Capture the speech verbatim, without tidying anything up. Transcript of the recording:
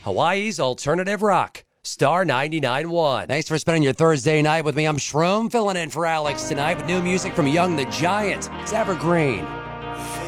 Hawaii's alternative rock. Star ninety-nine point one. Thanks for spending your Thursday night with me. I'm Shroom, filling in for Alex tonight with new music from Young the Giant. It's Evergreen.